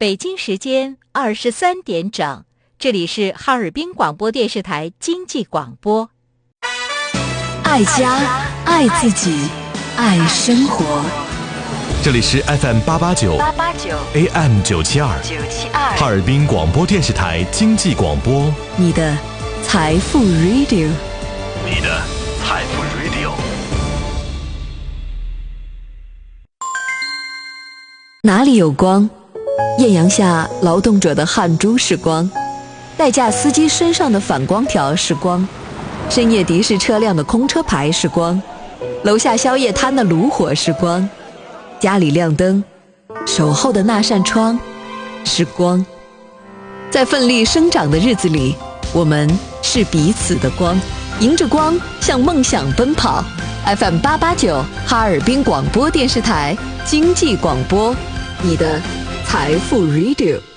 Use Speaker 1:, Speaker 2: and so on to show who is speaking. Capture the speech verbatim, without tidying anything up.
Speaker 1: 北京时间二十三点整，这里是哈尔滨广播电视台经济广播。
Speaker 2: 爱家，爱自己，爱生活。
Speaker 3: 这里是 F M 八八九 A M 九七二哈尔滨广播电视台经济广播，
Speaker 2: 你的财富 Radio，
Speaker 3: 你的财富 Radio。
Speaker 2: 哪里有光？艳阳下劳动者的汗珠是光，代驾司机身上的反光条是光，深夜的士车辆的空车牌是光，楼下宵夜摊的炉火是光，家里亮灯，守候的那扇窗是光。在奋力生长的日子里，我们是彼此的光，迎着光向梦想奔跑。 F M 八八九哈尔滨广播电视台经济广播，你的财富 Radio。